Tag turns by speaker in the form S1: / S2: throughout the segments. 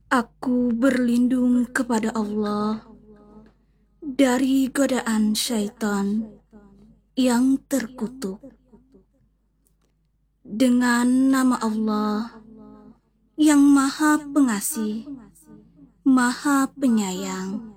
S1: Aku berlindung kepada Allah dari godaan syaitan yang terkutuk. Dengan nama Allah yang Maha Pengasih, Maha Penyayang.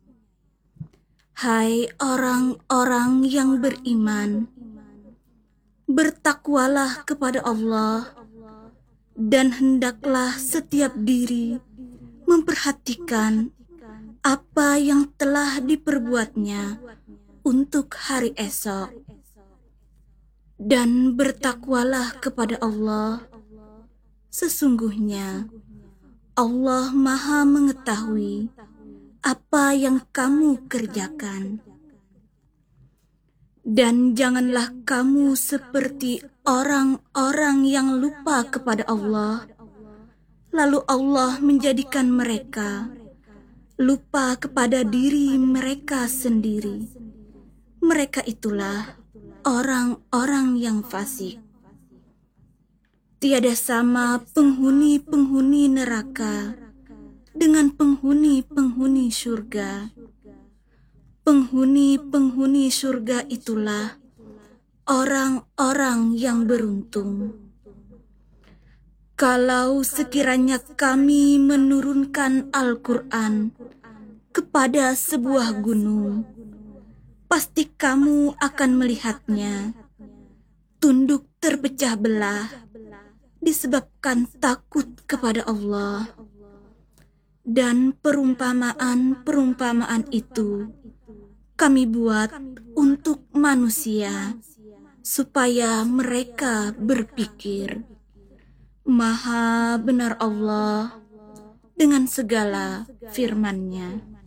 S1: Hai orang-orang yang beriman, bertakwalah kepada Allah dan hendaklah setiap diri memperhatikan apa yang telah diperbuatnya untuk hari esok. Dan bertakwalah kepada Allah, sesungguhnya Allah Maha mengetahui apa yang kamu kerjakan. Dan janganlah kamu seperti orang-orang yang lupa kepada Allah, lalu Allah menjadikan mereka lupa kepada diri mereka sendiri. Mereka itulah orang-orang yang fasik. Tiada sama penghuni-penghuni neraka dengan penghuni-penghuni surga. Penghuni-penghuni surga itulah orang-orang yang beruntung. Kalau sekiranya kami menurunkan Al-Quran kepada sebuah gunung, pasti kamu akan melihatnya tunduk terpecah belah disebabkan takut kepada Allah. Dan perumpamaan-perumpamaan itu kami buat untuk manusia supaya mereka berpikir. Maha benar Allah dengan segala firman-Nya.